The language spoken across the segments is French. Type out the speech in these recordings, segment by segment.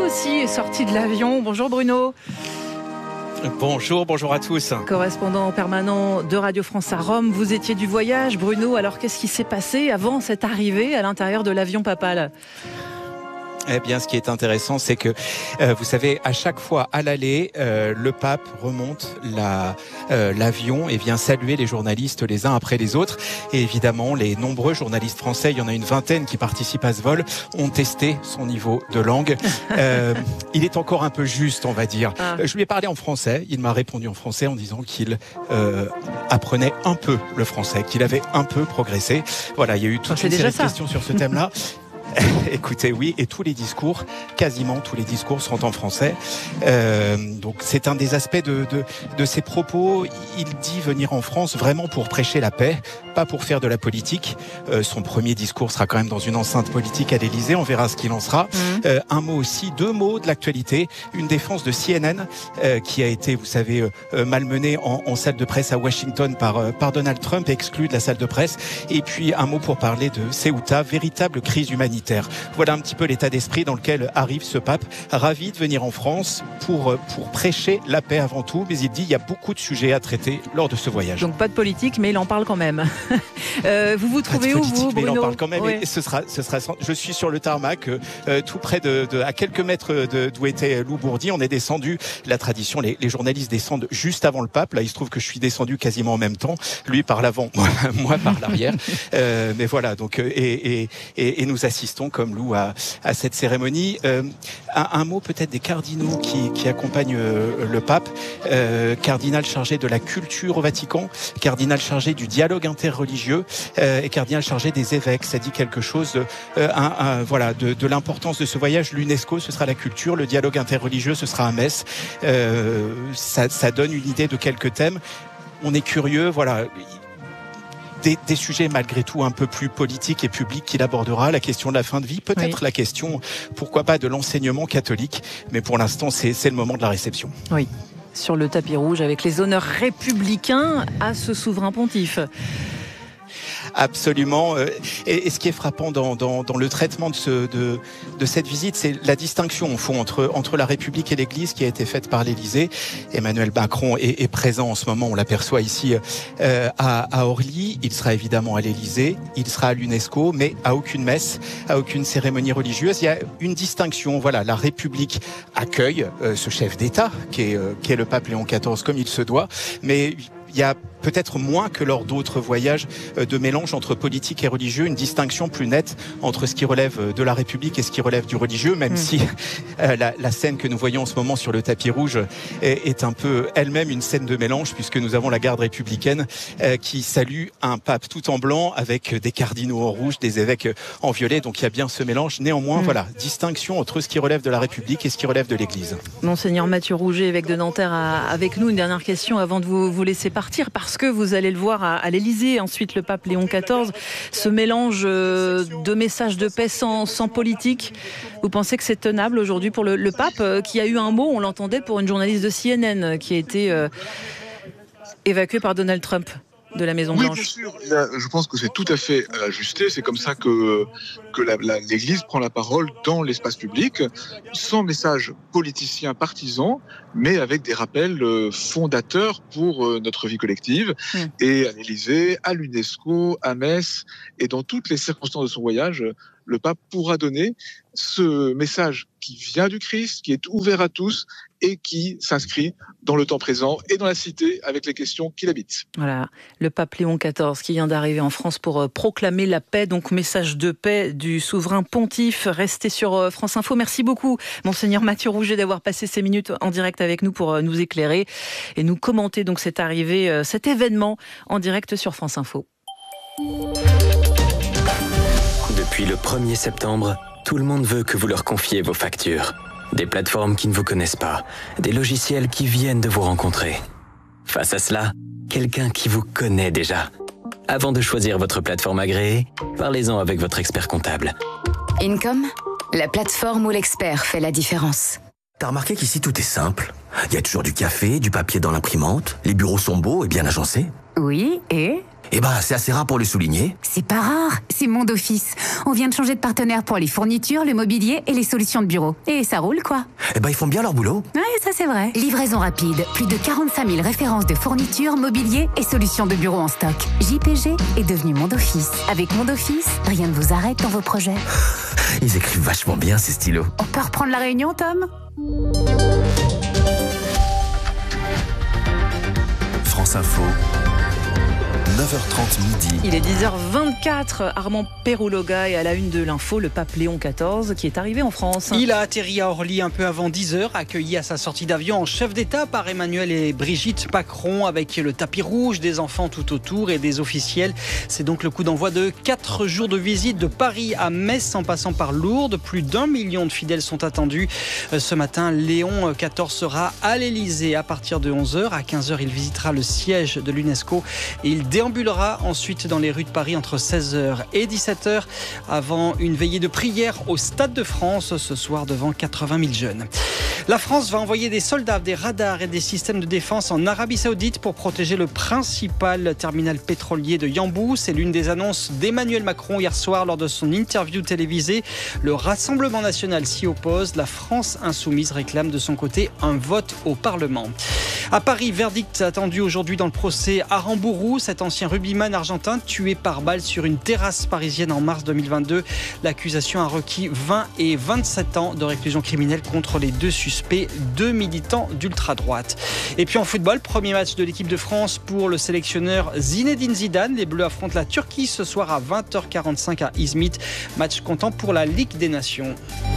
aussi est sorti de l'avion. Bonjour Bruno. Bonjour à tous. Correspondant permanent de Radio France à Rome, vous étiez du voyage, Bruno. Alors qu'est-ce qui s'est passé avant cette arrivée à l'intérieur de l'avion papal ? Eh bien, ce qui est intéressant, c'est que, vous savez, à chaque fois à l'aller, le pape remonte l'avion et vient saluer les journalistes les uns après les autres. Et évidemment, les nombreux journalistes français, il y en a une vingtaine qui participent à ce vol, ont testé son niveau de langue. Il est encore un peu juste, on va dire. Je lui ai parlé en français. Il m'a répondu en français en disant qu'il apprenait un peu le français, qu'il avait un peu progressé. Voilà, il y a eu toute une série de questions sur ce thème-là. Écoutez, oui, et quasiment tous les discours seront en français. Donc c'est un des aspects de ses propos. Il dit venir en France vraiment pour prêcher la paix, pas pour faire de la politique. Son premier discours sera quand même dans une enceinte politique à l'Élysée, on verra ce qu'il en sera. Deux mots de l'actualité. Une défense de CNN qui a été, vous savez, malmenée en salle de presse à Washington par Donald Trump, exclu de la salle de presse. Et puis un mot pour parler de Ceuta, véritable crise humanitaire. Voilà un petit peu l'état d'esprit dans lequel arrive ce pape, ravi de venir en France pour prêcher la paix avant tout, mais il dit il y a beaucoup de sujets à traiter lors de ce voyage. Donc pas de politique, mais il en parle quand même. Vous vous trouvez où, vous, Bruno ? Mais il en parle quand même. Oui. Et ce sera. Je suis sur le tarmac, tout près à quelques mètres d'où était Lou Bourdi. On est descendu. La tradition, les journalistes descendent juste avant le pape. Là, il se trouve que je suis descendu quasiment en même temps. Lui par l'avant, moi par l'arrière. Mais voilà. Donc et nous assistons comme Lou à cette cérémonie. Un mot peut-être des cardinaux qui accompagnent le pape. Cardinal chargé de la culture au Vatican, cardinal chargé du dialogue interreligieux et cardinal chargé des évêques. Ça dit quelque chose de l'importance de ce voyage. L'UNESCO, ce sera la culture, le dialogue interreligieux, ce sera à Metz. Ça donne une idée de quelques thèmes. On est curieux, voilà. Des sujets malgré tout un peu plus politiques et publics qu'il abordera, la question de la fin de vie, peut-être la question, pourquoi pas, de l'enseignement catholique, mais pour l'instant c'est le moment de la réception. Oui, sur le tapis rouge avec les honneurs républicains à ce souverain pontife. Absolument. Et ce qui est frappant dans le traitement de cette visite, c'est la distinction au fond entre la République et l'Église qui a été faite par l'Élysée. Emmanuel Macron est présent en ce moment, on l'aperçoit ici à Orly. Il sera évidemment à l'Élysée, il sera à l'UNESCO, mais à aucune messe, à aucune cérémonie religieuse. Il y a une distinction. Voilà, la République accueille ce chef d'État qui est le pape Léon XIV comme il se doit, mais il y a peut-être moins que lors d'autres voyages de mélange entre politique et religieux, une distinction plus nette entre ce qui relève de la République et ce qui relève du religieux, même si la scène que nous voyons en ce moment sur le tapis rouge est un peu elle-même une scène de mélange, puisque nous avons la garde républicaine qui salue un pape tout en blanc avec des cardinaux en rouge, des évêques en violet, donc il y a bien ce mélange. Néanmoins, voilà, distinction entre ce qui relève de la République et ce qui relève de l'Église. Monseigneur Mathieu Rouget, évêque de Nanterre, avec nous. Une dernière question avant de vous laisser partir, parce que vous allez le voir à l'Élysée, ensuite le pape Léon XIV, ce mélange de messages de paix sans politique. Vous pensez que c'est tenable aujourd'hui pour le pape, qui a eu un mot, on l'entendait, pour une journaliste de CNN qui a été évacuée par Donald Trump de la Maison-Blanche? Oui, bien sûr. Je pense que c'est tout à fait ajusté. C'est comme ça que l'Église prend la parole dans l'espace public, sans message politicien partisan, mais avec des rappels fondateurs pour notre vie collective. Et à l'Élysée, à l'UNESCO, à Metz, et dans toutes les circonstances de son voyage, le pape pourra donner ce message qui vient du Christ, qui est ouvert à tous et qui s'inscrit dans le temps présent et dans la cité avec les questions qui l'habitent. Voilà, le pape Léon XIV qui vient d'arriver en France pour proclamer la paix, donc message de paix du souverain pontife. Restez sur France Info. Merci beaucoup, Monseigneur Mathieu Rouget, d'avoir passé ces minutes en direct avec nous pour nous éclairer et nous commenter donc cette arrivée, cet événement en direct sur France Info. Depuis le 1er septembre, tout le monde veut que vous leur confiez vos factures. Des plateformes qui ne vous connaissent pas, des logiciels qui viennent de vous rencontrer. Face à cela, quelqu'un qui vous connaît déjà. Avant de choisir votre plateforme agréée, parlez-en avec votre expert comptable. Income, la plateforme où l'expert fait la différence. T'as remarqué qu'ici tout est simple. Il y a toujours du café, du papier dans l'imprimante, les bureaux sont beaux et bien agencés. Oui, et C'est assez rare pour le souligner. C'est pas rare, c'est Monde Office. On vient de changer de partenaire pour les fournitures, le mobilier et les solutions de bureau. Et ça roule, quoi. Ils font bien leur boulot. Ouais, ça c'est vrai. Livraison rapide, plus de 45 000 références de fournitures, mobilier et solutions de bureau en stock. JPG est devenu Monde Office. Avec Monde Office, rien ne vous arrête dans vos projets. Ils écrivent vachement bien, ces stylos. On peut reprendre la réunion, Tom ? France Info, 9h30 midi. Il est 10h24. Armand Perrouloga est à la une de l'info, le pape Léon XIV qui est arrivé en France. Il a atterri à Orly un peu avant 10h, accueilli à sa sortie d'avion en chef d'État par Emmanuel et Brigitte Macron, avec le tapis rouge, des enfants tout autour et des officiels. C'est donc le coup d'envoi de 4 jours de visite de Paris à Metz en passant par Lourdes. Plus d'1 million de fidèles sont attendus. Ce matin, Léon XIV sera à l'Elysée à partir de 11h. À 15h, il visitera le siège de l'UNESCO et il déambulera ensuite dans les rues de Paris entre 16h et 17h avant une veillée de prière au Stade de France ce soir devant 80 000 jeunes. La France va envoyer des soldats, des radars et des systèmes de défense en Arabie Saoudite pour protéger le principal terminal pétrolier de Yanbu. C'est l'une des annonces d'Emmanuel Macron hier soir lors de son interview télévisée. Le Rassemblement national s'y oppose. La France insoumise réclame de son côté un vote au Parlement. À Paris, verdict attendu aujourd'hui dans le procès Aramburu, cet ancien rugbyman argentin tué par balle sur une terrasse parisienne en mars 2022. L'accusation a requis 20 et 27 ans de réclusion criminelle contre les deux suspects, 2 militants d'ultra-droite. Et puis en football, premier match de l'équipe de France pour le sélectionneur Zinedine Zidane. Les Bleus affrontent la Turquie ce soir à 20h45 à Izmit. Match comptant pour la Ligue des Nations.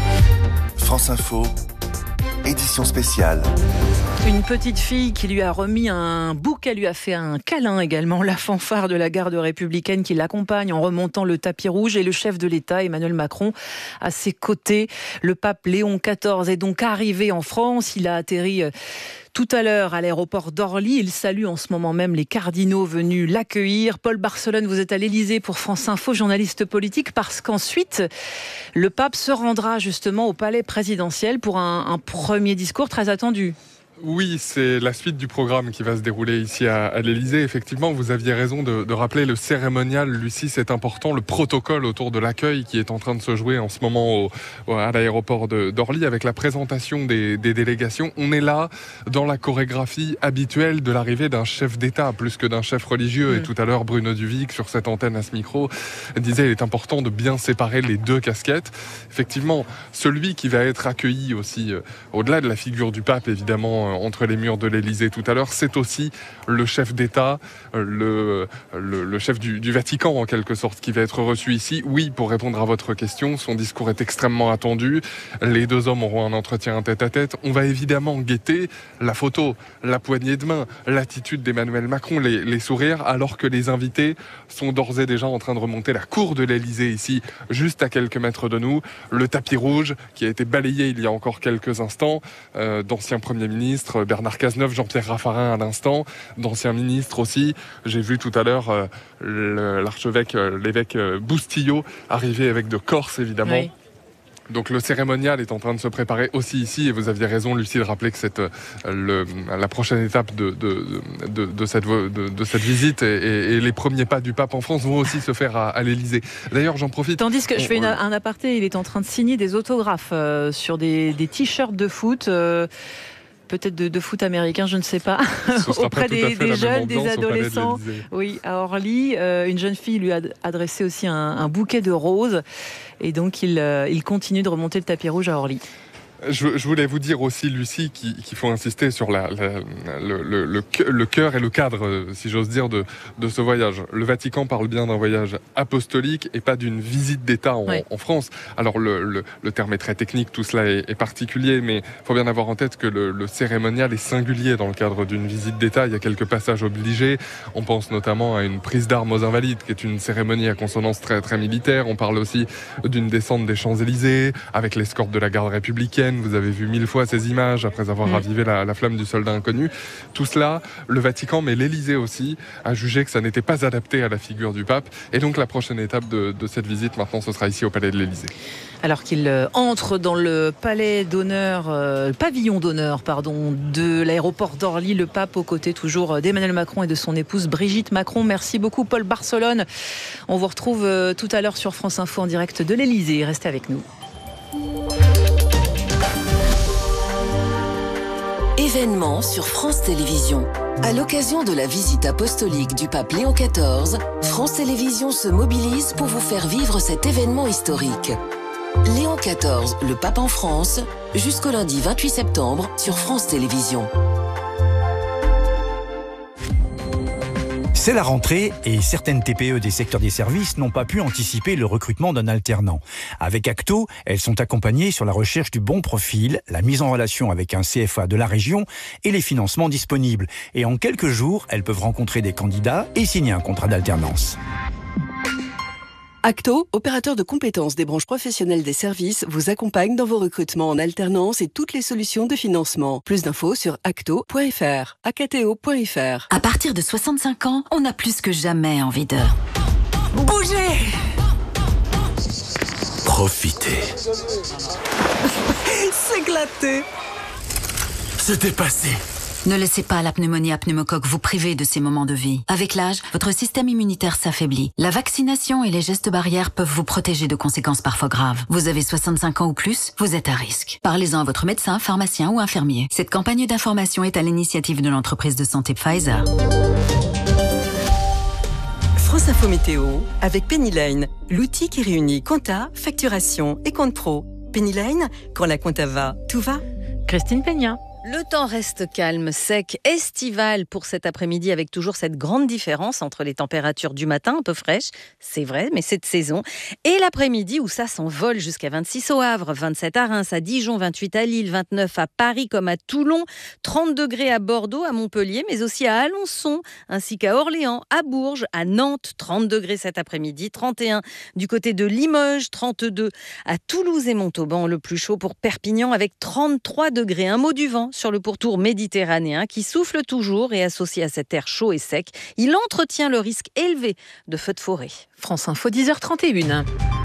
France Info, édition spéciale. Une petite fille qui lui a remis un bouquet, lui a fait un câlin également. La fanfare de la garde républicaine qui l'accompagne en remontant le tapis rouge et le chef de l'État, Emmanuel Macron, à ses côtés. Le pape Léon XIV est donc arrivé en France. Il a atterri tout à l'heure à l'aéroport d'Orly. Il salue en ce moment même les cardinaux venus l'accueillir. Paul Barcelone, vous êtes à l'Élysée pour France Info, journaliste politique, parce qu'ensuite, le pape se rendra justement au palais présidentiel pour un premier discours très attendu. Oui, c'est la suite du programme qui va se dérouler ici à l'Élysée. Effectivement, vous aviez raison de rappeler le cérémonial. Lucie, c'est important. Le protocole autour de l'accueil qui est en train de se jouer en ce moment à l'aéroport d'Orly avec la présentation des délégations. On est là dans la chorégraphie habituelle de l'arrivée d'un chef d'État plus que d'un chef religieux. Et tout à l'heure, Bruno Duvic, sur cette antenne à ce micro, disait qu'il est important de bien séparer les deux casquettes. Effectivement, celui qui va être accueilli aussi, au-delà de la figure du pape, évidemment, entre les murs de l'Élysée tout à l'heure, c'est aussi le chef d'État, le chef du Vatican en quelque sorte, qui va être reçu ici. Oui, pour répondre à votre question, son discours est extrêmement attendu. Les deux hommes auront un entretien tête-à-tête. On va évidemment guetter la photo, la poignée de main, l'attitude d'Emmanuel Macron, les sourires, alors que les invités sont d'ores et déjà en train de remonter la cour de l'Élysée ici, juste à quelques mètres de nous. Le tapis rouge qui a été balayé il y a encore quelques instants, d'anciens premiers ministres, Bernard Cazeneuve, Jean-Pierre Raffarin à l'instant, d'anciens ministres aussi. J'ai vu tout à l'heure l'évêque Boustillot arriver avec de Corse, évidemment. Oui. Donc le cérémonial est en train de se préparer aussi ici, et vous aviez raison, Lucie, de rappeler que la prochaine étape de cette visite et les premiers pas du pape en France vont aussi se faire à l'Élysée. D'ailleurs, j'en profite. Tandis que je fais un aparté, il est en train de signer des autographes sur des t-shirts de foot. Peut-être de foot américain, je ne sais pas, auprès des jeunes, des adolescents. Oui, à Orly, une jeune fille lui a adressé aussi un bouquet de roses, et donc il continue de remonter le tapis rouge à Orly. Je voulais vous dire aussi, Lucie, qu'il faut insister sur le cœur et le cadre, si j'ose dire, de ce voyage. Le Vatican parle bien d'un voyage apostolique et pas d'une visite d'État en France. Alors le terme est très technique, tout cela est particulier, mais il faut bien avoir en tête que le cérémonial est singulier dans le cadre d'une visite d'État. Il y a quelques passages obligés. On pense notamment à une prise d'armes aux Invalides, qui est une cérémonie à consonance très, très militaire. On parle aussi d'une descente des Champs-Élysées, avec l'escorte de la garde républicaine. week-end, vous avez vu 1000 fois ces images après avoir ravivé la flamme du soldat inconnu. Tout cela, le Vatican, mais l'Élysée aussi, a jugé que ça n'était pas adapté à la figure du pape. Et donc la prochaine étape de cette visite, maintenant, ce sera ici au Palais de l'Élysée. Alors qu'il entre dans le pavillon d'honneur de l'aéroport d'Orly, le pape aux côtés toujours d'Emmanuel Macron et de son épouse Brigitte Macron. Merci beaucoup Paul Barcelone. On vous retrouve tout à l'heure sur France Info en direct de l'Élysée. Restez avec nous. Événement sur France Télévisions. À l'occasion de la visite apostolique du pape Léon XIV, France Télévisions se mobilise pour vous faire vivre cet événement historique. Léon XIV, le pape en France, jusqu'au lundi 28 septembre sur France Télévisions. C'est la rentrée et certaines TPE des secteurs des services n'ont pas pu anticiper le recrutement d'un alternant. Avec Acto, elles sont accompagnées sur la recherche du bon profil, la mise en relation avec un CFA de la région et les financements disponibles. Et en quelques jours, elles peuvent rencontrer des candidats et signer un contrat d'alternance. Acto, opérateur de compétences des branches professionnelles des services, vous accompagne dans vos recrutements en alternance et toutes les solutions de financement. Plus d'infos sur acto.fr, acto.fr. À partir de 65 ans, on a plus que jamais envie de bouger. Profitez. S'éclater. Se dépasser. Ne laissez pas la pneumonie à pneumocoque vous priver de ces moments de vie. Avec l'âge, votre système immunitaire s'affaiblit. La vaccination et les gestes barrières peuvent vous protéger de conséquences parfois graves. Vous avez 65 ans ou plus, vous êtes à risque. Parlez-en à votre médecin, pharmacien ou infirmier. Cette campagne d'information est à l'initiative de l'entreprise de santé Pfizer. France Info Météo avec Pennyline, l'outil qui réunit compta, facturation et compte pro. Pennyline, quand la compta va, tout va. Christine Peña. Le temps reste calme, sec, estival pour cet après-midi avec toujours cette grande différence entre les températures du matin un peu fraîches, c'est vrai, mais c'est de saison, et l'après-midi où ça s'envole jusqu'à 26 au Havre, 27 à Reims, à Dijon, 28 à Lille, 29 à Paris comme à Toulon, 30 degrés à Bordeaux, à Montpellier, mais aussi à Alençon, ainsi qu'à Orléans, à Bourges, à Nantes, 30 degrés cet après-midi, 31 du côté de Limoges, 32 à Toulouse et Montauban, le plus chaud pour Perpignan avec 33 degrés. Un mot du vent sur le pourtour méditerranéen qui souffle toujours et associé à cet air chaud et sec, il entretient le risque élevé de feux de forêt. France Info 10h31.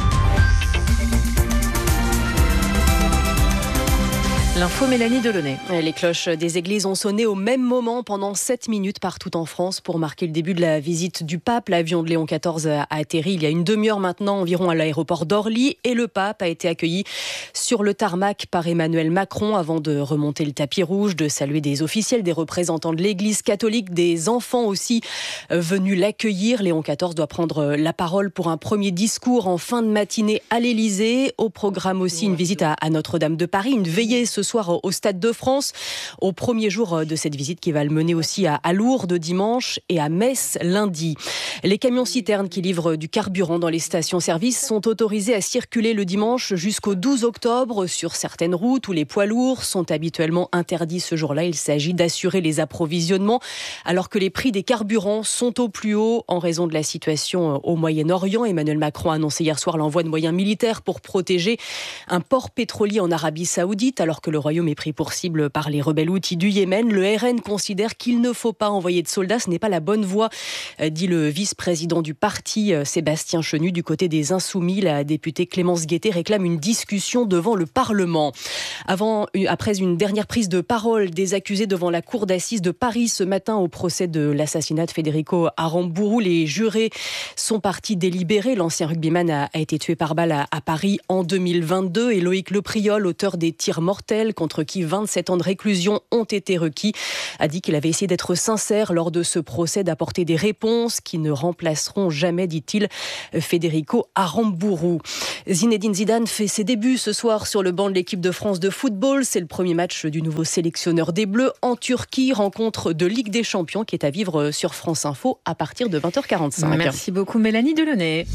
L'info Mélanie Delaunay. Les cloches des églises ont sonné au même moment pendant 7 minutes partout en France pour marquer le début de la visite du pape. L'avion de Léon XIV a atterri il y a une demi-heure maintenant environ à l'aéroport d'Orly et le pape a été accueilli sur le tarmac par Emmanuel Macron avant de remonter le tapis rouge, de saluer des officiels, des représentants de l'église catholique, des enfants aussi venus l'accueillir. Léon XIV doit prendre la parole pour un premier discours en fin de matinée à l'Élysée. Au programme aussi une visite à Notre-Dame de Paris, une veillée ce soir au Stade de France, au premier jour de cette visite qui va le mener aussi à Lourdes dimanche et à Metz lundi. Les camions-citernes qui livrent du carburant dans les stations-service sont autorisés à circuler le dimanche jusqu'au 12 octobre sur certaines routes où les poids lourds sont habituellement interdits ce jour-là. Il s'agit d'assurer les approvisionnements alors que les prix des carburants sont au plus haut en raison de la situation au Moyen-Orient. Emmanuel Macron a annoncé hier soir l'envoi de moyens militaires pour protéger un port pétrolier en Arabie Saoudite alors que le Royaume est pris pour cible par les rebelles houthis du Yémen. Le RN considère qu'il ne faut pas envoyer de soldats, ce n'est pas la bonne voie, dit le vice-président du parti, Sébastien Chenu. Du côté des Insoumis, la députée Clémence Guettet réclame une discussion devant le Parlement. Après une dernière prise de parole des accusés devant la cour d'assises de Paris ce matin au procès de l'assassinat de Federico Aramburu, les jurés sont partis délibérer. L'ancien rugbyman a été tué par balle à Paris en 2022 et Loïc Lepriol, auteur des tirs mortels contre qui 27 ans de réclusion ont été requis, a dit qu'il avait essayé d'être sincère lors de ce procès, d'apporter des réponses qui ne remplaceront jamais, dit-il, Federico Aramburu. Zinedine Zidane fait ses débuts ce soir sur le banc de l'équipe de France de football. C'est le premier match du nouveau sélectionneur des Bleus en Turquie, rencontre de Ligue des Champions qui est à vivre sur France Info à partir de 20h45. Merci beaucoup Mélanie Delaunay.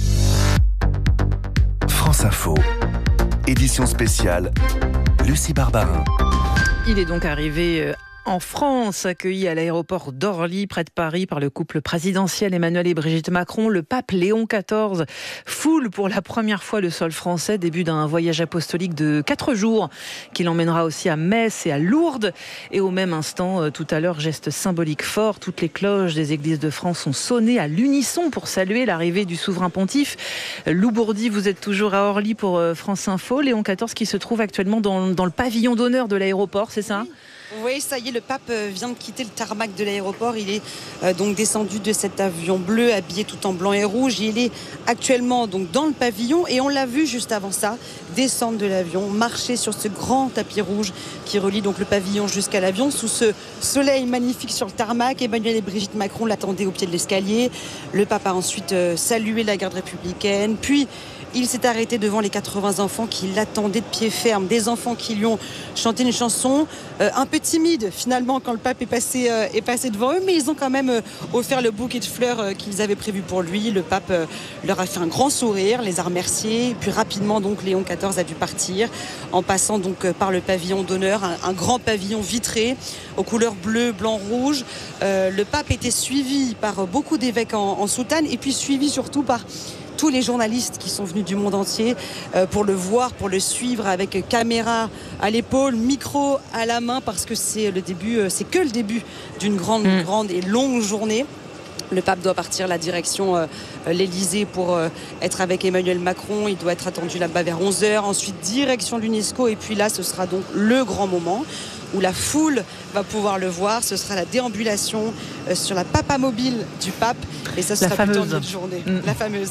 France Info, édition spéciale, Lucie Barbarin. Il est donc arrivé en France, accueilli à l'aéroport d'Orly, près de Paris, par le couple présidentiel Emmanuel et Brigitte Macron, le pape Léon XIV foule pour la première fois le sol français, début d'un voyage apostolique de 4 jours, qui l'emmènera aussi à Metz et à Lourdes. Et au même instant, tout à l'heure, geste symbolique fort, toutes les cloches des églises de France ont sonné à l'unisson pour saluer l'arrivée du souverain pontife. Lou Bourdi, vous êtes toujours à Orly pour France Info. Léon XIV qui se trouve actuellement dans le pavillon d'honneur de l'aéroport, c'est ça ? Oui, ça y est, le pape vient de quitter le tarmac de l'aéroport. Il est donc descendu de cet avion bleu, habillé tout en blanc et rouge. Il est actuellement donc dans le pavillon et on l'a vu juste avant ça descendre de l'avion, marcher sur ce grand tapis rouge qui relie donc le pavillon jusqu'à l'avion. Sous ce soleil magnifique sur le tarmac, Emmanuel et Brigitte Macron l'attendaient au pied de l'escalier. Le pape a ensuite salué la garde républicaine, puis il s'est arrêté devant les 80 enfants qui l'attendaient de pied ferme. Des enfants qui lui ont chanté une chanson un peu timide finalement quand le pape est passé devant eux. Mais ils ont quand même offert le bouquet de fleurs qu'ils avaient prévu pour lui. Le pape leur a fait un grand sourire, les a remerciés. Puis rapidement donc Léon XIV a dû partir en passant donc par le pavillon d'honneur, un grand pavillon vitré aux couleurs bleu, blanc, rouge. Le pape était suivi par beaucoup d'évêques en soutane et puis suivi surtout par tous les journalistes qui sont venus du monde entier pour le voir, pour le suivre avec caméra à l'épaule, micro à la main, parce que c'est que le début d'une grande et longue journée. Le pape doit partir la direction l'Elysée pour être avec Emmanuel Macron. Il doit être attendu là-bas vers 11h. Ensuite, direction l'UNESCO. Et puis là, ce sera donc le grand moment où la foule va pouvoir le voir. Ce sera la déambulation sur la papamobile du pape. Et ça sera plutôt une journée. La fameuse.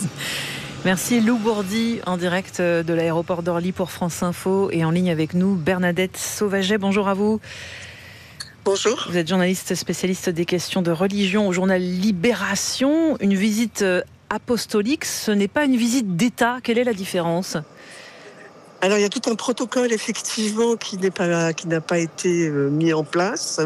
Merci Lou Bourdi, en direct de l'aéroport d'Orly pour France Info. Et en ligne avec nous, Bernadette Sauvaget. Bonjour à vous. Bonjour. Vous êtes journaliste spécialiste des questions de religion au journal Libération. Une visite apostolique, ce n'est pas une visite d'État. Quelle est la différence ? Alors il y a tout un protocole effectivement qui n'a pas été mis en place.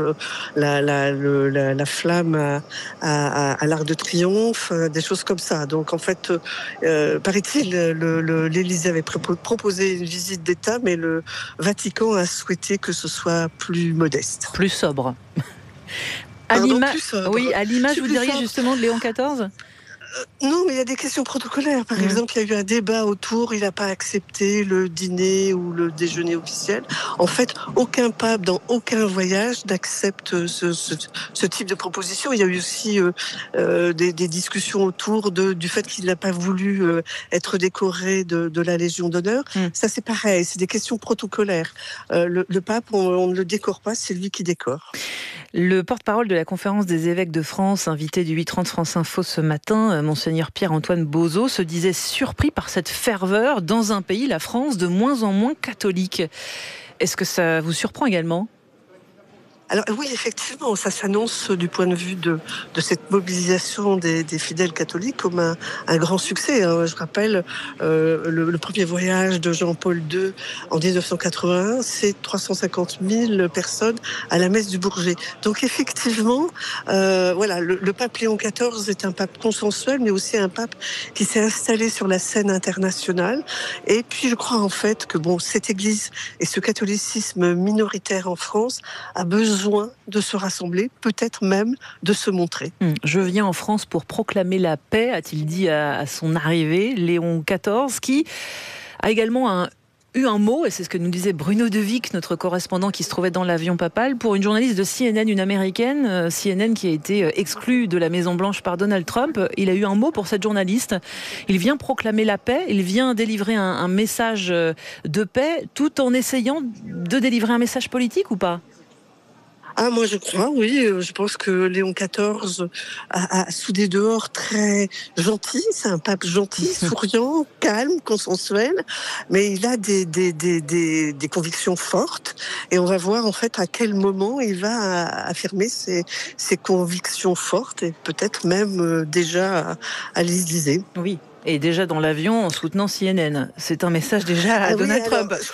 La flamme à l'Arc de Triomphe, des choses comme ça. Donc en fait, paraît-il, l'Élysée avait proposé une visite d'État, mais le Vatican a souhaité que ce soit plus modeste, plus sobre. À l'image, vous diriez justement de Léon XIV ? Non, mais il y a des questions protocolaires. Par exemple, il y a eu un débat autour, il n'a pas accepté le dîner ou le déjeuner officiel. En fait, aucun pape dans aucun voyage n'accepte ce type de proposition. Il y a eu aussi des discussions autour du fait qu'il n'a pas voulu être décoré de la Légion d'honneur. Ça, c'est pareil, c'est des questions protocolaires. Le pape, on ne le décore pas, c'est lui qui décore. Le porte-parole de la conférence des évêques de France, invité du 8h30 France Info ce matin, Monseigneur Pierre-Antoine Bozo, se disait surpris par cette ferveur dans un pays, la France, de moins en moins catholique. Est-ce que ça vous surprend également ? Alors oui, effectivement, ça s'annonce du point de vue de cette mobilisation des fidèles catholiques comme un grand succès. Je rappelle, le premier voyage de Jean-Paul II en 1981, c'est 350 000 personnes à la messe du Bourget. Donc effectivement, le pape Léon XIV est un pape consensuel, mais aussi un pape qui s'est installé sur la scène internationale. Et puis je crois en fait que cette Église et ce catholicisme minoritaire en France a besoin de se rassembler, peut-être même de se montrer. Je viens en France pour proclamer la paix, a-t-il dit à son arrivée, Léon XIV, qui a également eu un mot, et c'est ce que nous disait Bruno Devic, notre correspondant qui se trouvait dans l'avion papal, pour une journaliste de CNN, une américaine, CNN qui a été exclue de la Maison-Blanche par Donald Trump. Il a eu un mot pour cette journaliste. Il vient proclamer la paix, il vient délivrer un message de paix, tout en essayant de délivrer un message politique ou pas ? Moi je crois, oui. Je pense que Léon XIV a sous des dehors très gentil. C'est un pape gentil, souriant, calme, consensuel. Mais il a des convictions fortes. Et on va voir en fait à quel moment il va affirmer ses convictions fortes et peut-être même déjà à l'Élysée. Oui. Et déjà dans l'avion en soutenant CNN. C'est un message déjà à Donald Trump.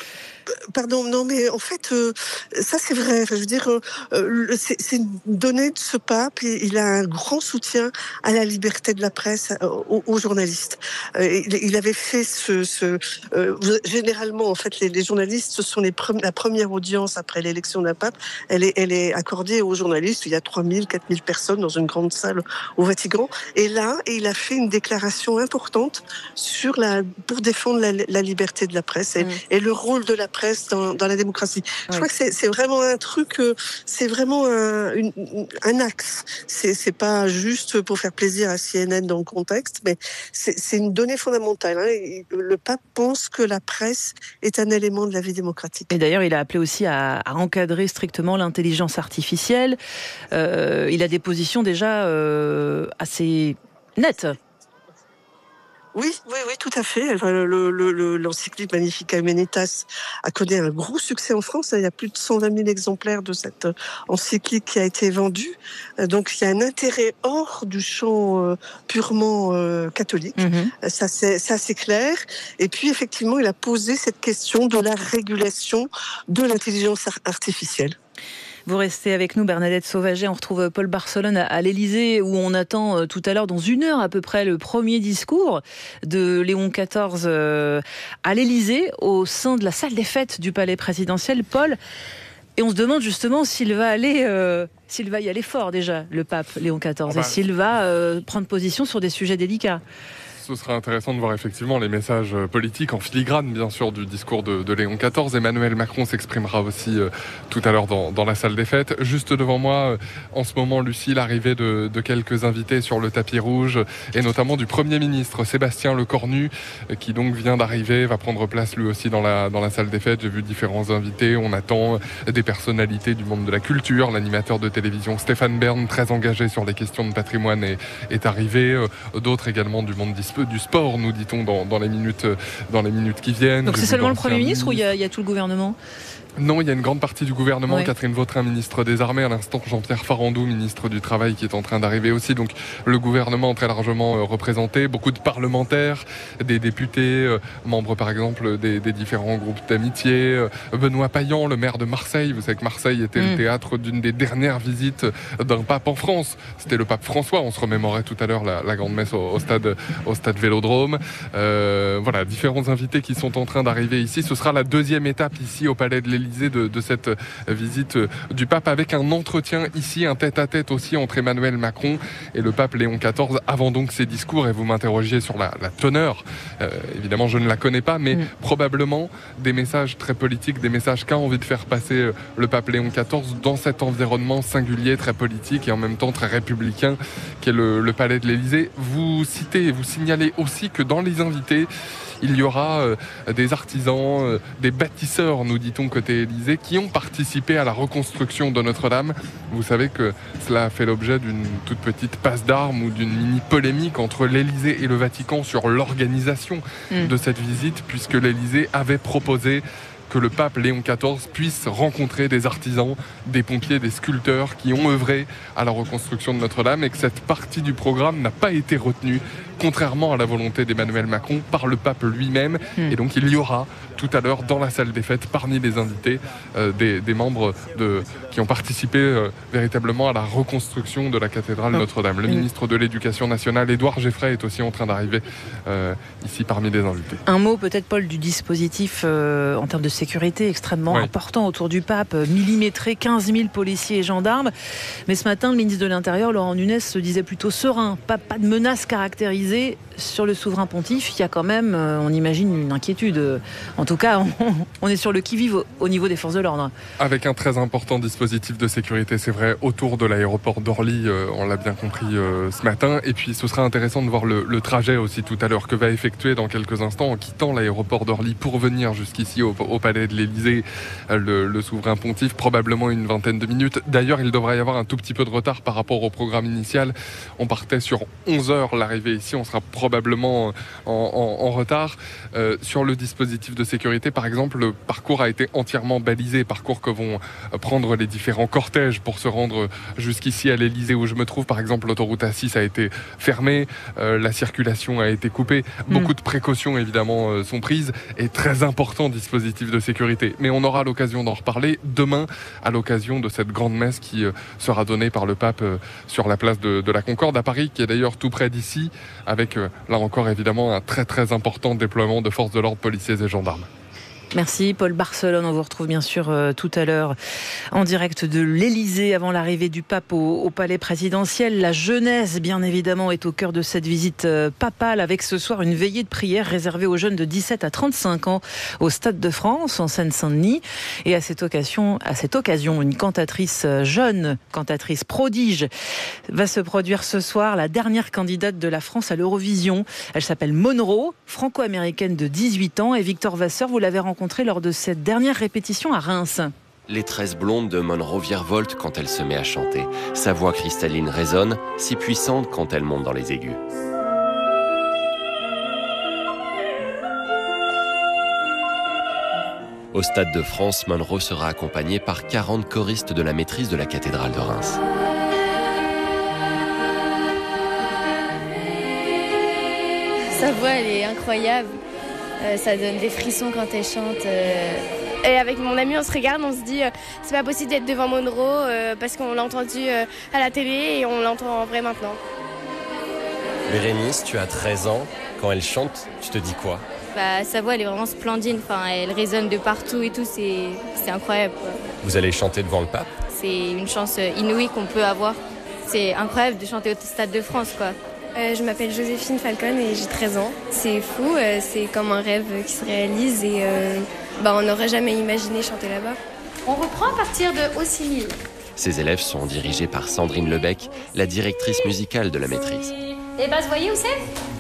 Pardon, non, mais en fait, ça c'est vrai. Enfin, je veux dire, c'est une donnée de ce pape. Il a un grand soutien à la liberté de la presse, aux journalistes. Il avait fait généralement, en fait, les journalistes, ce sont la première audience après l'élection d'un pape. Elle est accordée aux journalistes. Il y a 3000, 4000 personnes dans une grande salle au Vatican. Et là, il a fait une déclaration importante pour défendre la liberté de la presse et le rôle de la presse dans la démocratie. Je crois que c'est vraiment un truc, c'est vraiment un axe. C'est pas juste pour faire plaisir à CNN dans le contexte, mais c'est une donnée fondamentale. Le pape pense que la presse est un élément de la vie démocratique. Et d'ailleurs, il a appelé aussi à encadrer strictement l'intelligence artificielle. Il a des positions déjà assez nettes. Oui, tout à fait. L'encyclique Magnificat Humanitas a connu un gros succès en France. Il y a plus de 120 000 exemplaires de cette encyclique qui a été vendue. Donc, il y a un intérêt hors du champ purement catholique. Ça, c'est clair. Et puis, effectivement, il a posé cette question de la régulation de l'intelligence artificielle. Vous restez avec nous, Bernadette Sauvaget. On retrouve Paul Barcelone à l'Élysée, où on attend tout à l'heure, dans 1 heure à peu près, le premier discours de Léon XIV à l'Élysée, au sein de la salle des fêtes du palais présidentiel. Paul, et on se demande justement s'il va y aller fort déjà, le pape Léon XIV, et s'il va prendre position sur des sujets délicats. Ce sera intéressant de voir effectivement les messages politiques en filigrane, bien sûr, du discours de Léon XIV. Emmanuel Macron s'exprimera aussi tout à l'heure dans la salle des fêtes. Juste devant moi, en ce moment, Lucie, l'arrivée de quelques invités sur le tapis rouge, et notamment du Premier ministre Sébastien Lecornu, qui donc vient d'arriver, va prendre place lui aussi dans la salle des fêtes. J'ai vu différents invités. On attend des personnalités du monde de la culture. L'animateur de télévision Stéphane Bern, très engagé sur les questions de patrimoine, est arrivé. D'autres également du monde du sport, nous dit-on, dans les minutes qui viennent. Donc c'est seulement le Premier ministre ou il y a tout le gouvernement ? Non, il y a une grande partie du gouvernement. Catherine Vautrin, ministre des Armées, à l'instant Jean-Pierre Farandou, ministre du Travail, qui est en train d'arriver aussi. Donc le gouvernement très largement représenté, beaucoup de parlementaires, des députés, membres par exemple des différents groupes d'amitié. Benoît Payan, le maire de Marseille. Vous savez que Marseille était le théâtre d'une des dernières visites d'un pape en France. C'était le pape François. On se remémorait tout à l'heure la grande messe au stade Vélodrome. Voilà, différents invités qui sont en train d'arriver ici. Ce sera la deuxième étape ici au Palais de l'Élysée de cette visite du pape, avec un entretien ici, un tête-à-tête aussi entre Emmanuel Macron et le pape Léon XIV avant donc ses discours. Et vous m'interrogiez sur la teneur. Évidemment, je ne la connais pas, mais probablement des messages très politiques, des messages qu'a envie de faire passer le pape Léon XIV dans cet environnement singulier, très politique et en même temps très républicain qu'est le Palais de l'Élysée. Vous citez et vous signalez aussi que dans les invités, il y aura des artisans, des bâtisseurs, nous dit-on côté Élysée, qui ont participé à la reconstruction de Notre-Dame. Vous savez que cela a fait l'objet d'une toute petite passe d'armes ou d'une mini-polémique entre l'Élysée et le Vatican sur l'organisation de cette visite, puisque l'Élysée avait proposé que le pape Léon XIV puisse rencontrer des artisans, des pompiers, des sculpteurs qui ont œuvré à la reconstruction de Notre-Dame, et que cette partie du programme n'a pas été retenue, contrairement à la volonté d'Emmanuel Macron, par le pape lui-même. Et donc il y aura tout à l'heure dans la salle des fêtes, parmi les invités, des membres qui ont participé véritablement à la reconstruction de la cathédrale Notre-Dame. Le ministre de l'Éducation nationale, Édouard Geffray, est aussi en train d'arriver ici parmi les invités. Un mot peut-être, Paul, du dispositif en termes de sécurité extrêmement important autour du pape, millimétré, 15 000 policiers et gendarmes. Mais ce matin, le ministre de l'Intérieur, Laurent Nunez, se disait plutôt serein. Pas de menace caractérisée sur le souverain pontife. Il y a quand même, on imagine, une inquiétude. En tout cas, on est sur le qui-vive au niveau des forces de l'ordre. Avec un très important dispositif de sécurité, c'est vrai, autour de l'aéroport d'Orly, on l'a bien compris ce matin. Et puis ce sera intéressant de voir le trajet aussi tout à l'heure que va effectuer dans quelques instants, en quittant l'aéroport d'Orly pour venir jusqu'ici au Palais de l'Élysée, le souverain pontife, probablement une vingtaine de minutes. D'ailleurs, il devrait y avoir un tout petit peu de retard par rapport au programme initial. On partait sur 11h l'arrivée ici, on sera probablement en retard. Sur le dispositif de sécurité, par exemple, le parcours a été entièrement balisé, parcours que vont prendre les différents cortèges pour se rendre jusqu'ici à l'Elysée où je me trouve. Par exemple, l'autoroute A6 a été fermée, la circulation a été coupée. Beaucoup de précautions, évidemment, sont prises et très important dispositif de sécurité. Mais on aura l'occasion d'en reparler demain à l'occasion de cette grande messe qui sera donnée par le pape sur la place de la Concorde à Paris, qui est d'ailleurs tout près d'ici, avec là encore évidemment un très très important déploiement de forces de l'ordre, policiers et gendarmes. Merci Paul Barcelone, on vous retrouve bien sûr tout à l'heure en direct de l'Elysée avant l'arrivée du pape au palais présidentiel. La jeunesse bien évidemment est au cœur de cette visite papale avec ce soir une veillée de prière réservée aux jeunes de 17 à 35 ans au Stade de France en Seine-Saint-Denis. Et à cette occasion, une cantatrice jeune, cantatrice prodige va se produire ce soir, la dernière candidate de la France à l'Eurovision. Elle s'appelle Monroe, franco-américaine de 18 ans et Victor Vasseur, vous l'avez rencontrée lors de cette dernière répétition à Reims. Les tresses blondes de Monroe virevoltent quand elle se met à chanter. Sa voix cristalline résonne, si puissante quand elle monte dans les aigus. Au Stade de France, Monroe sera accompagnée par 40 choristes de la maîtrise de la cathédrale de Reims. Sa voix, elle est incroyable. Ça donne des frissons quand elle chante. Et avec mon ami, on se regarde, on se dit c'est pas possible d'être devant Monroe parce qu'on l'a entendu à la télé et on l'entend en vrai maintenant. Bérénice, tu as 13 ans. Quand elle chante, tu te dis quoi ? Sa voix, elle est vraiment splendide. Enfin, elle résonne de partout et tout. C'est incroyable, quoi. Vous allez chanter devant le pape ? C'est une chance inouïe qu'on peut avoir. C'est incroyable de chanter au Stade de France, quoi. Je m'appelle Joséphine Falcon et j'ai 13 ans. C'est fou, c'est comme un rêve qui se réalise et on n'aurait jamais imaginé chanter là-bas. On reprend à partir de Au-Simil. Ces élèves sont dirigés par Sandrine Lebec, la directrice musicale de la maîtrise. Et vous voyez où c'est ?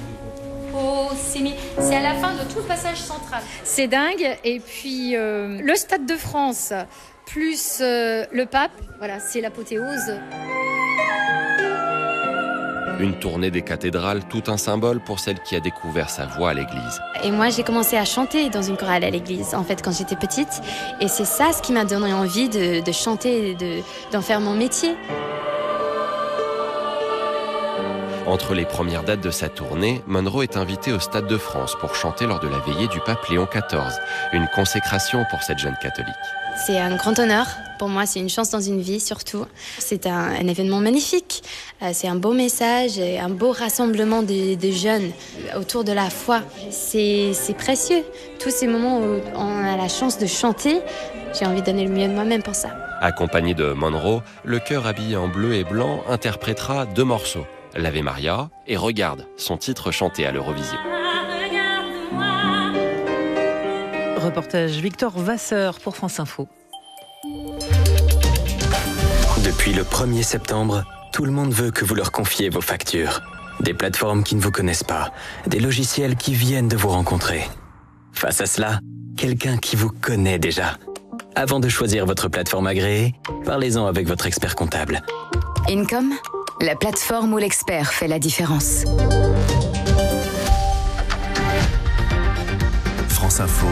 Au-Simil. C'est à la fin de tout le passage central. C'est dingue. Et puis le Stade de France plus le pape, voilà, c'est l'apothéose. Une tournée des cathédrales, tout un symbole pour celle qui a découvert sa voix à l'église. Et moi, j'ai commencé à chanter dans une chorale à l'église, en fait, quand j'étais petite. Et c'est ça ce qui m'a donné envie de chanter, d'en faire mon métier. Entre les premières dates de sa tournée, Monroe est invitée au Stade de France pour chanter lors de la veillée du pape Léon XIV. Une consécration pour cette jeune catholique. C'est un grand honneur. Pour moi, c'est une chance dans une vie, surtout. C'est un événement magnifique. C'est un beau message et un beau rassemblement de jeunes autour de la foi. C'est précieux. Tous ces moments où on a la chance de chanter, j'ai envie de donner le mieux de moi-même pour ça. Accompagné de Monroe, le chœur habillé en bleu et blanc interprétera 2 morceaux. L'Ave Maria et Regarde, son titre chanté à l'Eurovision. Reportage Victor Vasseur pour France Info. Depuis le 1er septembre, tout le monde veut que vous leur confiez vos factures. Des plateformes qui ne vous connaissent pas, des logiciels qui viennent de vous rencontrer. Face à cela, quelqu'un qui vous connaît déjà. Avant de choisir votre plateforme agréée, parlez-en avec votre expert comptable. Income, la plateforme où l'expert fait la différence. France Info,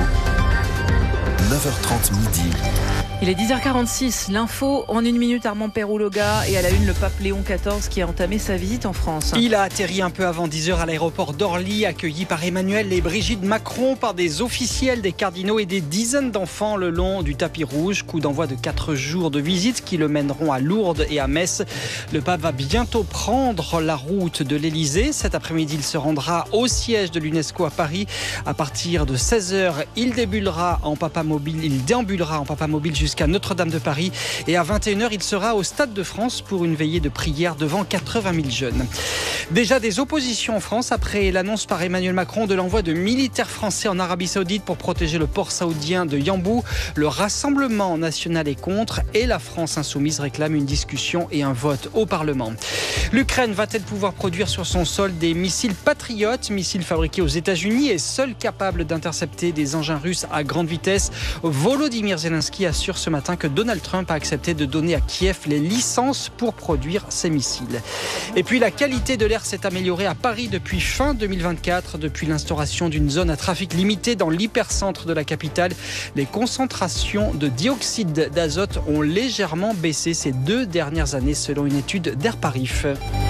9h30 midi. Il est 10h46, l'info en 1 minute, Armand Perrouloga, et à la une, le pape Léon XIV qui a entamé sa visite en France. Il a atterri un peu avant 10h à l'aéroport d'Orly, accueilli par Emmanuel et Brigitte Macron, par des officiels, des cardinaux et des dizaines d'enfants le long du tapis rouge. Coup d'envoi de 4 jours de visite qui le mèneront à Lourdes et à Metz. Le pape va bientôt prendre la route de l'Elysée. Cet après-midi, il se rendra au siège de l'UNESCO à Paris. À partir de 16h, il déambulera en papamobile jusqu'à Notre-Dame de Paris. Et à 21h, il sera au Stade de France pour une veillée de prière devant 80 000 jeunes. Déjà des oppositions en France après l'annonce par Emmanuel Macron de l'envoi de militaires français en Arabie Saoudite pour protéger le port saoudien de Yanbu. Le Rassemblement national est contre et la France insoumise réclame une discussion et un vote au Parlement. L'Ukraine va-t-elle pouvoir produire sur son sol des missiles patriotes, missiles fabriqués aux États-Unis et seuls capables d'intercepter des engins russes à grande vitesse? Volodymyr Zelensky assure ce matin que Donald Trump a accepté de donner à Kiev les licences pour produire ses missiles. Et puis la qualité de l'air s'est améliorée à Paris depuis fin 2024, depuis l'instauration d'une zone à trafic limité dans l'hypercentre de la capitale. Les concentrations de dioxyde d'azote ont légèrement baissé ces 2 dernières années selon une étude d'Airparif.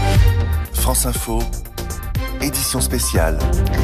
France Info, édition spéciale.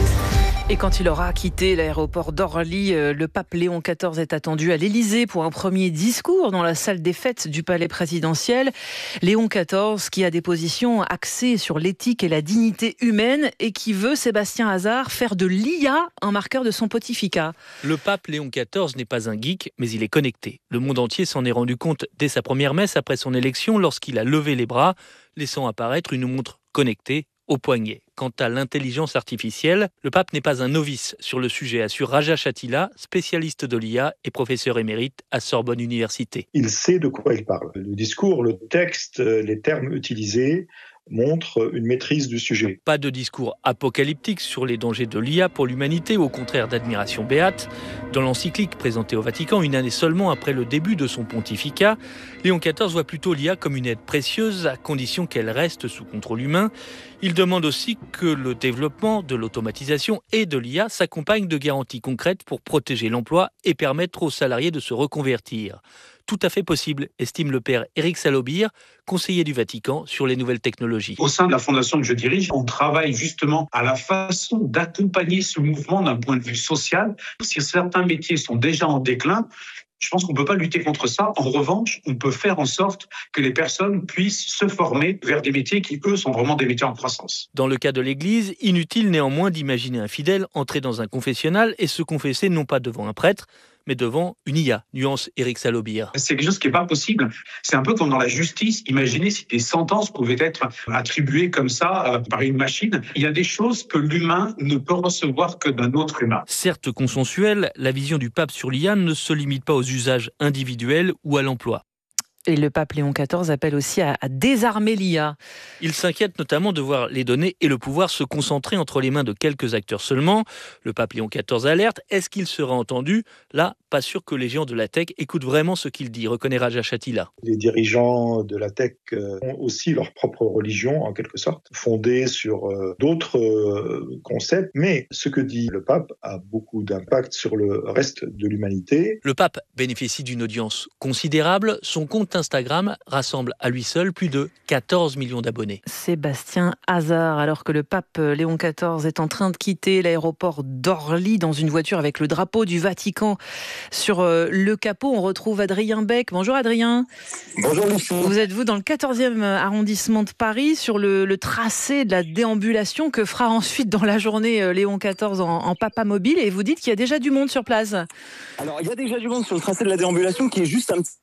Et quand il aura quitté l'aéroport d'Orly, le pape Léon XIV est attendu à l'Élysée pour un premier discours dans la salle des fêtes du palais présidentiel. Léon XIV qui a des positions axées sur l'éthique et la dignité humaine et qui veut, Sébastien Hazard, faire de l'IA un marqueur de son pontificat. Le pape Léon XIV n'est pas un geek, mais il est connecté. Le monde entier s'en est rendu compte dès sa première messe après son élection lorsqu'il a levé les bras, laissant apparaître une montre connectée au poignet. Quant à l'intelligence artificielle, le pape n'est pas un novice sur le sujet, assure Raja Chatila, spécialiste de l'IA et professeur émérite à Sorbonne Université. Il sait de quoi il parle. Le discours, le texte, les termes utilisés montrent une maîtrise du sujet. Pas de discours apocalyptique sur les dangers de l'IA pour l'humanité, au contraire d'admiration béate. Dans l'encyclique présentée au Vatican, une année seulement après le début de son pontificat, Léon XIV voit plutôt l'IA comme une aide précieuse, à condition qu'elle reste sous contrôle humain. Il demande aussi que le développement de l'automatisation et de l'IA s'accompagne de garanties concrètes pour protéger l'emploi et permettre aux salariés de se reconvertir. Tout à fait possible, estime le père Éric Salobir, conseiller du Vatican sur les nouvelles technologies. Au sein de la fondation que je dirige, on travaille justement à la façon d'accompagner ce mouvement d'un point de vue social. Si certains métiers sont déjà en déclin, je pense qu'on ne peut pas lutter contre ça. En revanche, on peut faire en sorte que les personnes puissent se former vers des métiers qui, eux, sont vraiment des métiers en croissance. Dans le cas de l'Église, inutile néanmoins d'imaginer un fidèle entrer dans un confessionnal et se confesser non pas devant un prêtre, mais devant une IA, nuance Éric Salobir. C'est quelque chose qui n'est pas possible. C'est un peu comme dans la justice. Imaginez si des sentences pouvaient être attribuées comme ça par une machine. Il y a des choses que l'humain ne peut recevoir que d'un autre humain. Certes consensuelle, la vision du pape sur l'IA ne se limite pas aux usages individuels ou à l'emploi. Et le pape Léon XIV appelle aussi à désarmer l'IA. Il s'inquiète notamment de voir les données et le pouvoir se concentrer entre les mains de quelques acteurs seulement. Le pape Léon XIV alerte. Est-ce qu'il sera entendu ? Là, pas sûr que les géants de la tech écoutent vraiment ce qu'il dit, reconnaît Raja Chatila. Les dirigeants de la tech ont aussi leur propre religion, en quelque sorte, fondée sur d'autres concepts. Mais ce que dit le pape a beaucoup d'impact sur le reste de l'humanité. Le pape bénéficie d'une audience considérable. Son compte Instagram rassemble à lui seul plus de 14 millions d'abonnés. Sébastien Hazard, alors que le pape Léon XIV est en train de quitter l'aéroport d'Orly dans une voiture avec le drapeau du Vatican sur le capot, on retrouve Adrien Beck. Bonjour Adrien. Bonjour Lucie. Vous êtes dans le 14e arrondissement de Paris, sur le tracé de la déambulation que fera ensuite dans la journée Léon XIV en papa mobile, et vous dites qu'il y a déjà du monde sur place. Alors il y a déjà du monde sur le tracé de la déambulation qui est juste un petit...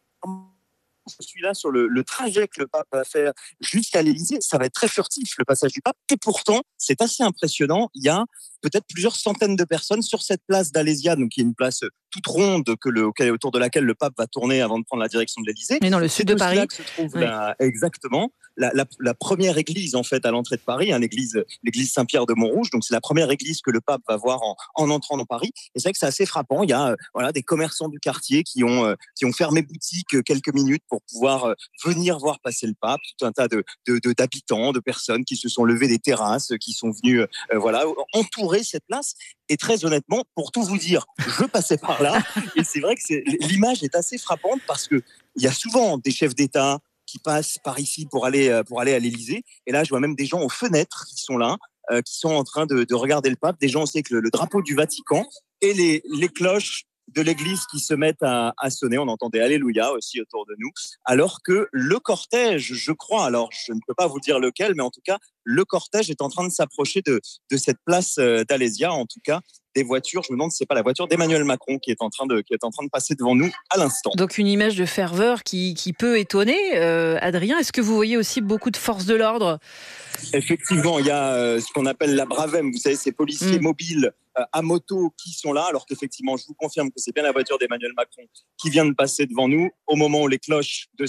Je suis là sur le trajet que le pape va faire jusqu'à l'Élysée. Ça va être très furtif, le passage du pape. Et pourtant, c'est assez impressionnant. Il y a peut-être plusieurs centaines de personnes sur cette place d'Alésia, donc qui est une place toute ronde autour de laquelle le pape va tourner avant de prendre la direction de l'Élysée. Mais dans le sud de Paris. C'est là que se trouve exactement la première église en fait à l'entrée de Paris, l'église Saint-Pierre de Montrouge. Donc c'est la première église que le pape va voir en entrant dans Paris. Et c'est vrai que c'est assez frappant. Il y a des commerçants du quartier qui ont fermé boutique quelques minutes pour pouvoir venir voir passer le pape. Tout un tas d'habitants, de personnes qui se sont levés des terrasses, qui sont venus entourer cette place. Et très honnêtement, pour tout vous dire, je passais par là et c'est vrai que l'image est assez frappante parce que il y a souvent des chefs d'État qui passent par ici pour aller à l'Élysée. Et là, je vois même des gens aux fenêtres qui sont là, qui sont en train de regarder le pape. Des gens aussi avec le drapeau du Vatican et les cloches de l'église qui se mettent à sonner. On entendait Alléluia aussi autour de nous. Alors que le cortège, je crois, alors je ne peux pas vous dire lequel, mais en tout cas, le cortège est en train de s'approcher de cette place d'Alésia, en tout cas, des voitures. Je me demande si c'est pas la voiture d'Emmanuel Macron qui est en train de passer devant nous à l'instant. Donc une image de ferveur qui peut étonner. Adrien, est-ce que vous voyez aussi beaucoup de forces de l'ordre ? Effectivement, il y a ce qu'on appelle la Bravem, vous savez, ces policiers mobiles à moto qui sont là, alors qu'effectivement, je vous confirme que c'est bien la voiture d'Emmanuel Macron qui vient de passer devant nous au moment où les cloches de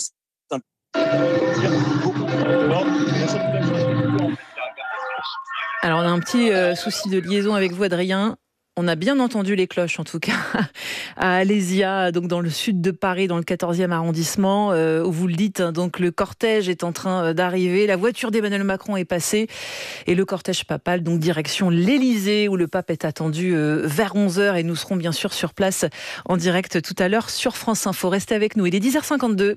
Alors on a un petit souci de liaison avec vous Adrien. On a bien entendu les cloches, en tout cas, à Alésia, donc dans le sud de Paris, dans le 14e arrondissement, où vous le dites, donc le cortège est en train d'arriver. La voiture d'Emmanuel Macron est passée et le cortège papal, donc direction l'Élysée, où le pape est attendu vers 11h. Et nous serons bien sûr sur place en direct tout à l'heure sur France Info. Restez avec nous, il est 10h52.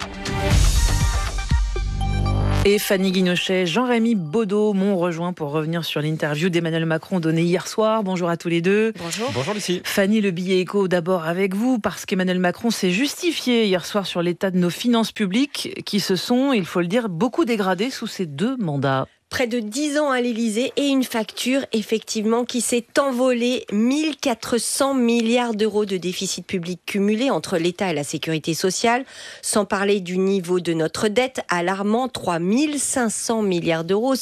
Et Fanny Guinochet, Jean-Rémy Baudot m'ont rejoint pour revenir sur l'interview d'Emmanuel Macron donnée hier soir. Bonjour à tous les deux. Bonjour. Bonjour Lucie. Fanny, le billet écho d'abord avec vous, parce qu'Emmanuel Macron s'est justifié hier soir sur l'état de nos finances publiques qui se sont, il faut le dire, beaucoup dégradées sous ces 2 mandats. Près de 10 ans à l'Élysée et une facture, effectivement, qui s'est envolée. 1400 milliards d'euros de déficit public cumulé entre l'État et la sécurité sociale. Sans parler du niveau de notre dette, alarmant, 3500 milliards d'euros,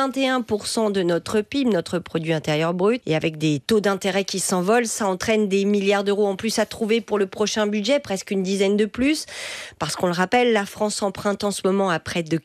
121% de notre PIB, notre produit intérieur brut. Et avec des taux d'intérêt qui s'envolent, ça entraîne des milliards d'euros en plus à trouver pour le prochain budget, presque une dizaine de plus. Parce qu'on le rappelle, la France emprunte en ce moment à près de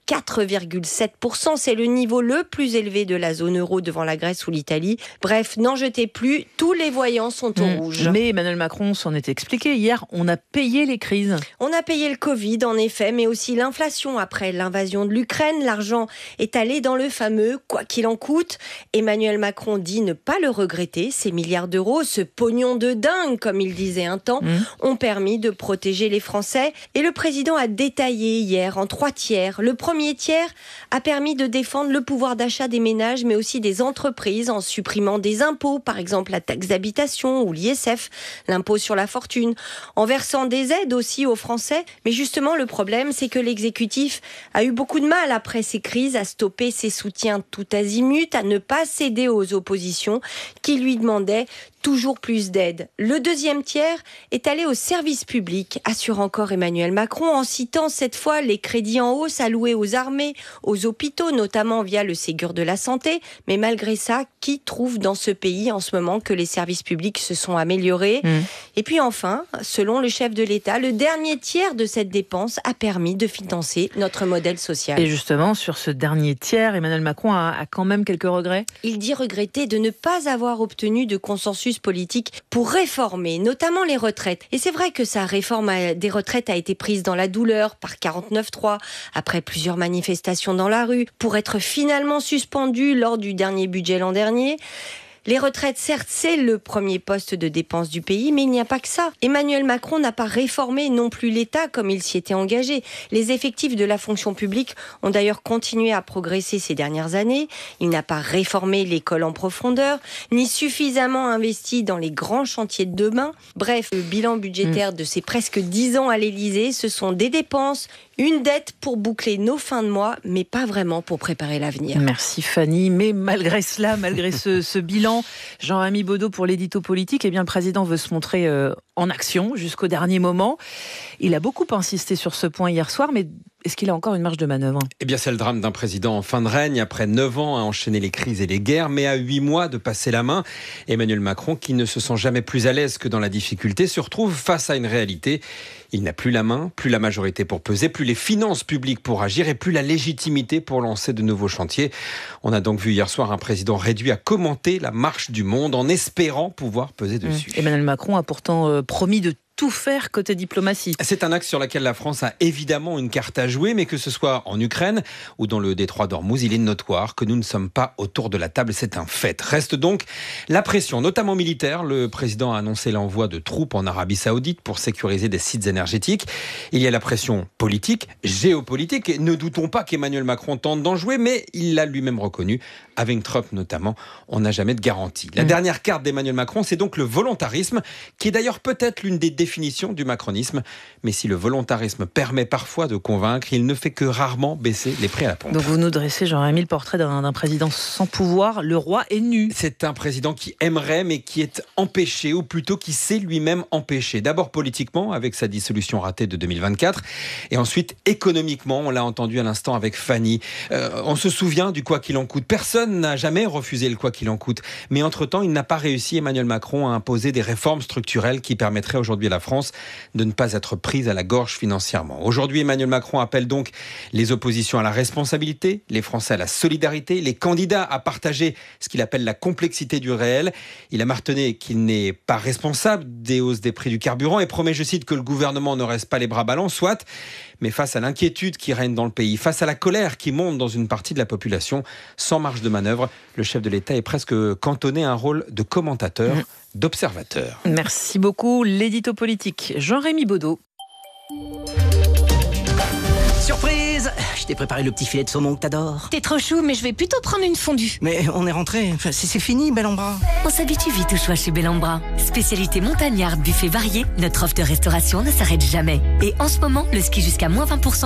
4,7%. C'est le niveau le plus élevé de la zone euro devant la Grèce ou l'Italie. Bref, n'en jetez plus, tous les voyants sont au rouge. Mais Emmanuel Macron s'en est expliqué hier, on a payé les crises. On a payé le Covid en effet, mais aussi l'inflation après l'invasion de l'Ukraine. L'argent est allé dans le fameux « quoi qu'il en coûte ». Emmanuel Macron dit ne pas le regretter. Ces milliards d'euros, ce pognon de dingue, comme il disait un temps, ont permis de protéger les Français. Et le président a détaillé hier en 3 tiers. Le premier tiers a permis de défendre le pouvoir d'achat des ménages, mais aussi des entreprises, en supprimant des impôts, par exemple la taxe d'habitation ou l'ISF, l'impôt sur la fortune, en versant des aides aussi aux Français. Mais justement, le problème, c'est que l'exécutif a eu beaucoup de mal après ces crises à stopper ses soutiens tout azimut, à ne pas céder aux oppositions qui lui demandaient toujours plus d'aide. Le deuxième tiers est allé au service public, assure encore Emmanuel Macron, en citant cette fois les crédits en hausse alloués aux armées, aux hôpitaux, notamment via le Ségur de la santé. Mais malgré ça, qui trouve dans ce pays en ce moment que les services publics se sont améliorés ? Et puis enfin, selon le chef de l'État, le dernier tiers de cette dépense a permis de financer notre modèle social. Et justement, sur ce dernier tiers, Emmanuel Macron a quand même quelques regrets. Il dit regretter de ne pas avoir obtenu de consensus politique pour réformer, notamment les retraites. Et c'est vrai que sa réforme des retraites a été prise dans la douleur par 49.3, après plusieurs manifestations dans la rue, pour être finalement suspendue lors du dernier budget l'an dernier. Les retraites, certes, c'est le premier poste de dépense du pays, mais il n'y a pas que ça. Emmanuel Macron n'a pas réformé non plus l'État comme il s'y était engagé. Les effectifs de la fonction publique ont d'ailleurs continué à progresser ces dernières années. Il n'a pas réformé l'école en profondeur, ni suffisamment investi dans les grands chantiers de demain. Bref, le bilan budgétaire de ces presque 10 ans à l'Élysée, ce sont des dépenses, une dette pour boucler nos fins de mois, mais pas vraiment pour préparer l'avenir. Merci Fanny, mais malgré cela, malgré ce bilan, Jean-Rémy Baudot pour l'édito politique, eh bien, le président veut se montrer en action jusqu'au dernier moment. Il a beaucoup insisté sur ce point hier soir, mais est-ce qu'il a encore une marge de manœuvre ? Eh bien, c'est le drame d'un président en fin de règne, après 9 ans à enchaîner les crises et les guerres, mais à 8 mois de passer la main. Emmanuel Macron, qui ne se sent jamais plus à l'aise que dans la difficulté, se retrouve face à une réalité. Il n'a plus la main, plus la majorité pour peser, plus les finances publiques pour agir et plus la légitimité pour lancer de nouveaux chantiers. On a donc vu hier soir un président réduit à commenter la marche du monde en espérant pouvoir peser dessus. Emmanuel Macron a pourtant promis de tout faire côté diplomatie. C'est un axe sur lequel la France a évidemment une carte à jouer, mais que ce soit en Ukraine ou dans le détroit d'Ormuz, il est notoire que nous ne sommes pas autour de la table, c'est un fait. Reste donc la pression, notamment militaire. Le président a annoncé l'envoi de troupes en Arabie Saoudite pour sécuriser des sites énergétiques. Il y a la pression politique, géopolitique, et ne doutons pas qu'Emmanuel Macron tente d'en jouer, mais il l'a lui-même reconnu. Avec Trump notamment, on n'a jamais de garantie. La dernière carte d'Emmanuel Macron, c'est donc le volontarisme, qui est d'ailleurs peut-être l'une des définition du macronisme. Mais si le volontarisme permet parfois de convaincre, il ne fait que rarement baisser les prix à la pompe. Donc vous nous dressez, Jean-Rémy, le portrait d'un président sans pouvoir. Le roi est nu. C'est un président qui aimerait, mais qui est empêché, ou plutôt qui s'est lui-même empêché. D'abord politiquement, avec sa dissolution ratée de 2024, et ensuite économiquement, on l'a entendu à l'instant avec Fanny. On se souvient du quoi qu'il en coûte. Personne n'a jamais refusé le quoi qu'il en coûte. Mais entre-temps, il n'a pas réussi, Emmanuel Macron, à imposer des réformes structurelles qui permettraient aujourd'hui à la la France de ne pas être prise à la gorge financièrement. Aujourd'hui, Emmanuel Macron appelle donc les oppositions à la responsabilité, les Français à la solidarité, les candidats à partager ce qu'il appelle la complexité du réel. Il a martelé qu'il n'est pas responsable des hausses des prix du carburant et promet, je cite, que le gouvernement ne reste pas les bras ballants, soit. Mais face à l'inquiétude qui règne dans le pays, face à la colère qui monte dans une partie de la population, sans marge de manœuvre, le chef de l'État est presque cantonné à un rôle de commentateur, d'observateur. Merci beaucoup. L'édito politique, Jean-Rémy Baudot. Surprise! Je t'ai préparé le petit filet de saumon que t'adores. T'es trop chou, mais je vais plutôt prendre une fondue. Mais on est rentré, enfin, c'est fini, Bel en Bras. On s'habitue vite au choix chez Bel en Bras. Spécialité montagnarde, buffet varié, notre offre de restauration ne s'arrête jamais. Et en ce moment, le ski jusqu'à -20%